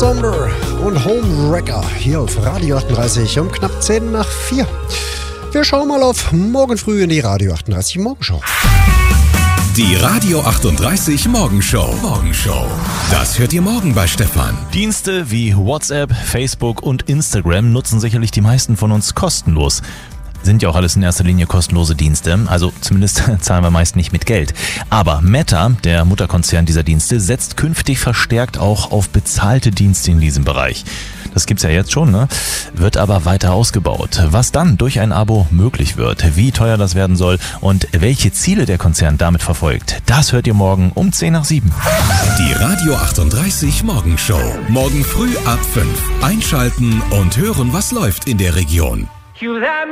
Somber und Homewrecker hier auf Radio 38 um knapp 10 nach 4. Wir schauen mal auf morgen früh in die Radio 38 Morgenshow. Die Radio 38 Morgenshow. Das hört ihr morgen bei Stefan. Dienste wie WhatsApp, Facebook und Instagram nutzen sicherlich die meisten von uns kostenlos. Sind ja auch alles in erster Linie kostenlose Dienste, also zumindest zahlen wir meist nicht mit Geld. Aber Meta, der Mutterkonzern dieser Dienste, setzt künftig verstärkt auch auf bezahlte Dienste in diesem Bereich. Das gibt's ja jetzt schon, ne? Wird aber weiter ausgebaut. Was dann durch ein Abo möglich wird, wie teuer das werden soll und welche Ziele der Konzern damit verfolgt, das hört ihr morgen um 10 nach 7. Die Radio 38 Morgenshow. Morgen früh ab 5. Einschalten und hören, was läuft in der Region.